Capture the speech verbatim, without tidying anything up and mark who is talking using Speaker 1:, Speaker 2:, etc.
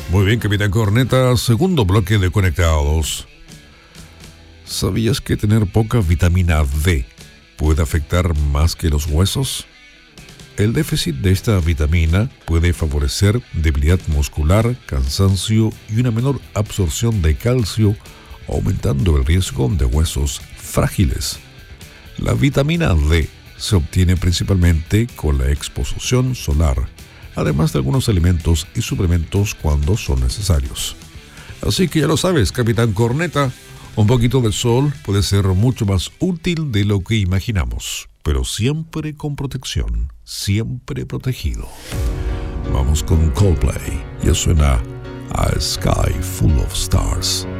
Speaker 1: Muy bien, Capitán Corneta, segundo bloque de Conectados. ¿Sabías que tener poca vitamina D puede afectar más que los huesos? El déficit de esta vitamina puede favorecer debilidad muscular, cansancio y una menor absorción de calcio, aumentando el riesgo de huesos frágiles. La vitamina D se obtiene principalmente con la exposición solar, además de algunos alimentos y suplementos cuando son necesarios. Así que ya lo sabes, Capitán Corneta, un poquito de sol puede ser mucho más útil de lo que imaginamos, pero siempre con protección, siempre protegido. Vamos con Coldplay, ya suena A Sky Full of Stars.